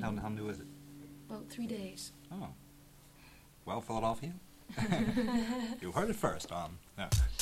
How new is it? About 3 days. Oh. Well, Philadelphia. You heard it first on... Yeah.